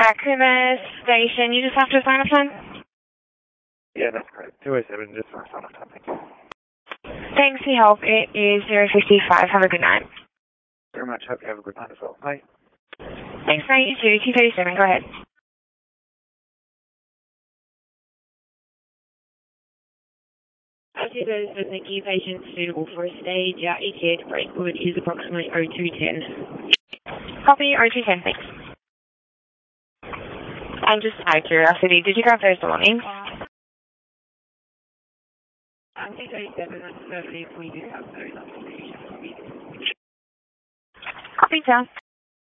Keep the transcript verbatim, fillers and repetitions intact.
Vancouver Station, you just have to sign off time? Yeah, that's correct. two oh seven, just for sign off time, thank you. Thanks for your help. It is zero fifty-five. Have a good night. Very much. Hope you have a good night as well. Bye. Thanks, mate. You too. two thirty-seven. Go ahead. Actually, those are thank you, patients suitable for a stage. Our E T A to Brakewood is approximately oh two ten. Copy oh two ten, thanks. And just out of curiosity, did you go Thursday morning? I'm two thirty-seven. That's perfect. We do have those. Copy, John.